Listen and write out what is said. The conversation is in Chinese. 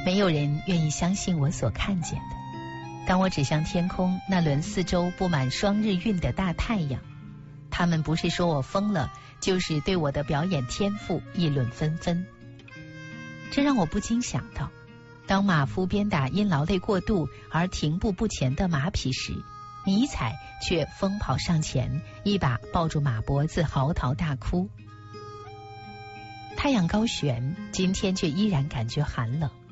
没有人愿意相信我所看见的。当我指向天空那轮四周布满双日晕的大太阳，他们不是说我疯了，就是对我的表演天赋议论纷纷。这让我不禁想到，当马夫鞭打因劳累过度而停步不前的马匹时，尼采却疯跑上前，一把抱住马脖子，嚎啕大哭。太阳高悬，今天却依然感觉寒冷。